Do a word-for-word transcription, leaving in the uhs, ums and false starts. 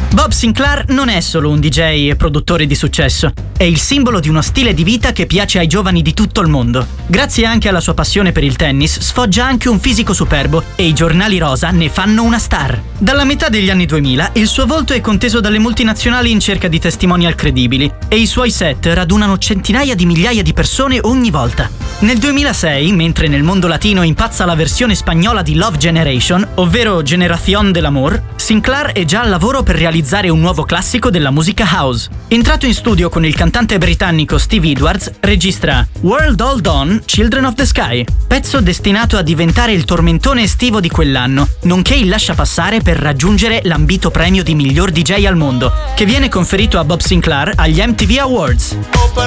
Bob Sinclair non è solo un D J e produttore di successo, è il simbolo di uno stile di vita che piace ai giovani di tutto il mondo. Grazie anche alla sua passione per il tennis, sfoggia anche un fisico superbo e i giornali rosa ne fanno una star. Dalla metà degli anni duemila il suo volto è conteso dalle multinazionali in cerca di testimonial credibili e i suoi set radunano centinaia di migliaia di persone ogni volta. Nel duemilasei, mentre nel mondo latino impazza la versione spagnola di Love Generation, ovvero Generación del Amor, Sinclair è già al lavoro per realizzare un nuovo classico della musica house. Entrato in studio con il cantante britannico Steve Edwards, registra World All Dawn, Children of the Sky, pezzo destinato a diventare il tormentone estivo di quell'anno, nonché il lasciapassare per raggiungere l'ambito premio di miglior D J al mondo, che viene conferito a Bob Sinclair agli M T V Awards. Open